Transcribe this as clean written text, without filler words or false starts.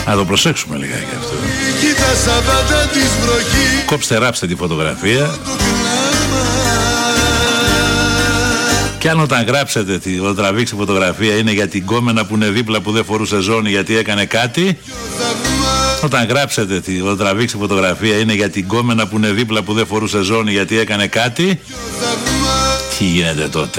Να το προσέξουμε λιγάκι αυτό. Κόψτε, ράψτε τη φωτογραφία. Και αν όταν γράψετε, όταν τραβήξει φωτογραφία είναι για την κόμενα που είναι δίπλα που δεν φορούσε ζώνη γιατί έκανε κάτι. Όταν γράψετε, όταν τραβήξει φωτογραφία είναι για την κόμενα που είναι δίπλα που δεν φορούσε ζώνη γιατί έκανε κάτι. Τι γίνεται τότε?